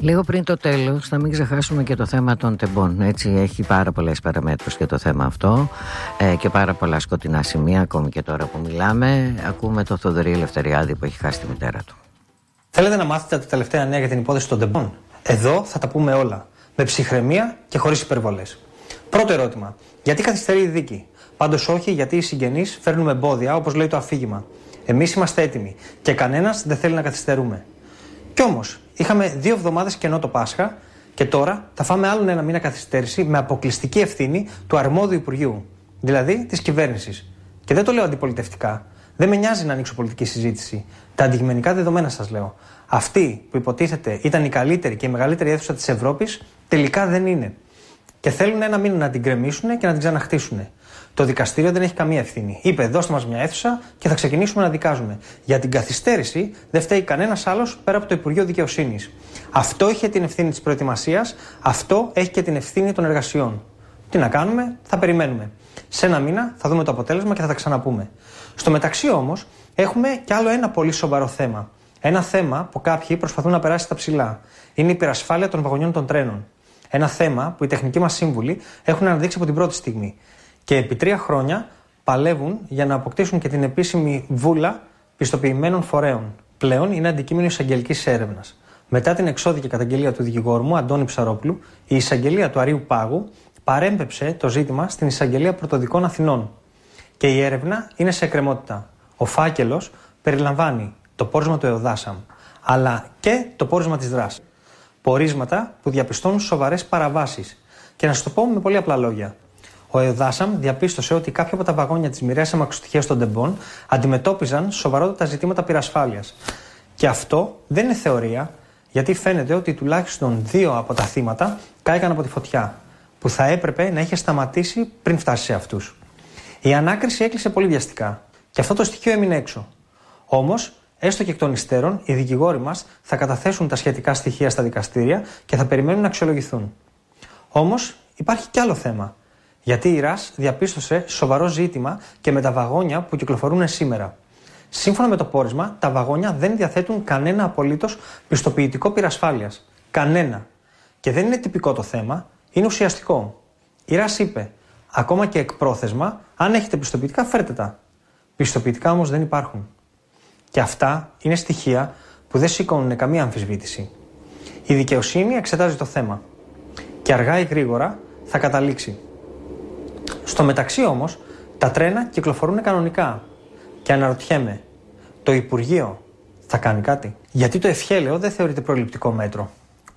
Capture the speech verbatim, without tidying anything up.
Λίγο πριν το τέλος, να μην ξεχάσουμε και το θέμα των τεμπών. Έτσι, έχει πάρα πολλές παραμέτρους και το θέμα αυτό ε, και πάρα πολλά σκοτεινά σημεία. Ακόμη και τώρα που μιλάμε, ακούμε το Θοδωρή Ελευθεριάδη που έχει χάσει τη μητέρα του. Θέλετε να μάθετε τα τελευταία νέα για την υπόθεση των τεμπών? Εδώ θα τα πούμε όλα. Με ψυχραιμία και χωρίς υπερβολές. Πρώτο ερώτημα. Γιατί καθυστερεί η δίκη? Πάντως όχι, γιατί οι συγγενείς φέρνουν εμπόδια, όπως λέει το αφήγημα. Εμείς είμαστε έτοιμοι και κανένας δεν θέλει να καθυστερούμε. Κι όμως, είχαμε δύο εβδομάδες κενό το Πάσχα και τώρα θα φάμε άλλον ένα μήνα καθυστέρηση με αποκλειστική ευθύνη του αρμόδιου Υπουργείου, δηλαδή της κυβέρνησης. Και δεν το λέω αντιπολιτευτικά. Δεν με νοιάζει να ανοίξω πολιτική συζήτηση. Τα αντικειμενικά δεδομένα σας λέω. Αυτή που υποτίθεται ήταν η καλύτερη και η μεγαλύτερη αίθουσα της Ευρώπης, τελικά δεν είναι. Και θέλουν ένα μήνα να την γκρεμίσουν και να την ξαναχτίσουν. Το δικαστήριο δεν έχει καμία ευθύνη. Είπε: δώστε μας μια αίθουσα και θα ξεκινήσουμε να δικάζουμε. Για την καθυστέρηση δεν φταίει κανένας άλλος πέρα από το Υπουργείο Δικαιοσύνης. Αυτό είχε την ευθύνη της προετοιμασίας, αυτό έχει και την ευθύνη των εργασιών. Τι να κάνουμε, θα περιμένουμε. Σε ένα μήνα θα δούμε το αποτέλεσμα και θα τα ξαναπούμε. Στο μεταξύ όμως, έχουμε κι άλλο ένα πολύ σοβαρό θέμα. Ένα θέμα που κάποιοι προσπαθούν να περάσει στα ψηλά. Είναι η υπερασφάλεια των βαγονιών των τρένων. Ένα θέμα που οι τεχνικοί μας σύμβουλοι έχουν αναδείξει από την πρώτη στιγμή. Και επί τρία χρόνια παλεύουν για να αποκτήσουν και την επίσημη βούλα πιστοποιημένων φορέων. Πλέον είναι αντικείμενο εισαγγελικής έρευνας. Μετά την εξώδικη καταγγελία του δικηγόρου μου, Αντώνη Ψαρόπουλου, η εισαγγελία του Αρείου Πάγου παρέμπεψε το ζήτημα στην εισαγγελία Πρωτοδικών Αθηνών. Και η έρευνα είναι σε εκκρεμότητα. Ο φάκελος περιλαμβάνει το πόρισμα του ΕΟΔΑΣΑΜ, αλλά και το πόρισμα της δράσης. Πορίσματα που διαπιστώνουν σοβαρές παραβάσεις. Και να σας το πω με πολύ απλά λόγια. Ο ΕΟΔΑΣΑΜ διαπίστωσε ότι κάποια από τα βαγόνια της μοιραίας αμαξοστοιχείας των τεμπών αντιμετώπιζαν σοβαρότατα ζητήματα πυρασφάλειας. Και αυτό δεν είναι θεωρία, γιατί φαίνεται ότι τουλάχιστον δύο από τα θύματα κάηκαν από τη φωτιά, που θα έπρεπε να είχε σταματήσει πριν φτάσει σε αυτούς. Η ανάκριση έκλεισε πολύ βιαστικά και αυτό το στοιχείο έμεινε έξω. Όμως, έστω και εκ των υστέρων, οι δικηγόροι μας θα καταθέσουν τα σχετικά στοιχεία στα δικαστήρια και θα περιμένουν να αξιολογηθούν. Όμως, υπάρχει κι άλλο θέμα. Γιατί η ΡΑΣ διαπίστωσε σοβαρό ζήτημα και με τα βαγόνια που κυκλοφορούν σήμερα. Σύμφωνα με το πόρισμα, τα βαγόνια δεν διαθέτουν κανένα απολύτως πιστοποιητικό πυρασφάλειας. Κανένα. Και δεν είναι τυπικό το θέμα, είναι ουσιαστικό. Η ΡΑΣ είπε: ακόμα και εκπρόθεσμα, αν έχετε πιστοποιητικά, φέρτε τα. Πιστοποιητικά όμως δεν υπάρχουν. Και αυτά είναι στοιχεία που δεν σηκώνουν καμία αμφισβήτηση. Η δικαιοσύνη εξετάζει το θέμα. Και αργά ή γρήγορα θα καταλήξει. Στο μεταξύ όμως, τα τρένα κυκλοφορούν κανονικά. Και αναρωτιέμαι, το Υπουργείο θα κάνει κάτι? Γιατί το ευχέλαιο δεν θεωρείται προληπτικό μέτρο.